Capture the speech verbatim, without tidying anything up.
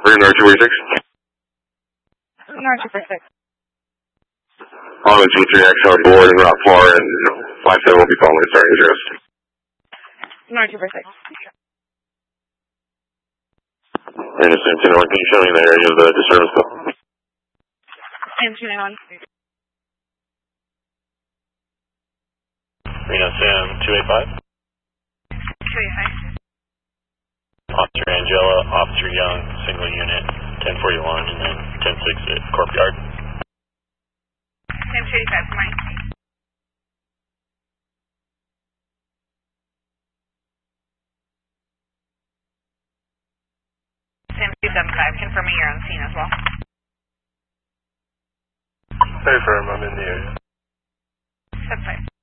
North two forty-six. North two forty-six. On the G three X on board and route four and five seven will be following starting address. North two forty-six. And it's ten one, can you show me the area of the disturbance call? And two nine one. Reno Sam two eight five. two eight five. Officer Angela, Officer Young, single unit, ten forty-one, and then ten six at Corp Yard. Sam two eighty-five, good morning. Sam two seventy-five, confirming you're on scene as well. Very firm, I'm in the area. seven five.